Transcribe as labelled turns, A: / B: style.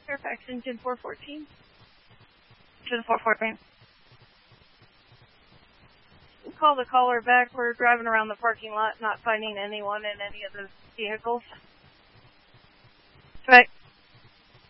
A: Fairfax engine 414.
B: Engine 414.
A: Call the caller back. We're driving around the parking lot, not finding anyone in any of those vehicles.
B: Right.